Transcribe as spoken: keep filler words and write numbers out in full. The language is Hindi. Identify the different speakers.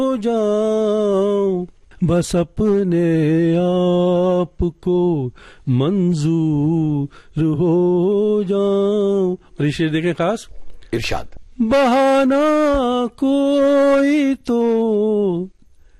Speaker 1: हो जाऊं, बस अपने आप को मंजूर हो जाऊं। और ये शेर देखें खास,
Speaker 2: इरशाद।
Speaker 1: बहाना कोई तो